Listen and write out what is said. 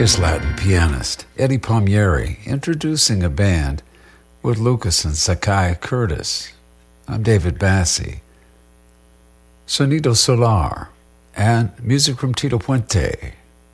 Here's Latin pianist Eddie Palmieri introducing a band with Lucas and Sakai Curtis. I'm David Bassi. Sonido Solar and music from Tito Puente.